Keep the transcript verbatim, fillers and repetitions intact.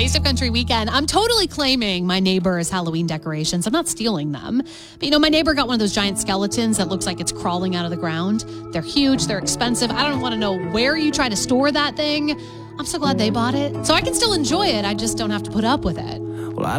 Taste of Country weekend. I'm totally claiming my neighbor's Halloween decorations. I'm not stealing them. But, you know, my neighbor got one of those giant skeletons that looks like it's crawling out of the ground. They're huge. They're expensive. I don't want to know where you try to store that thing. I'm so glad they bought it. So I can still enjoy it. I just don't have to put up with it.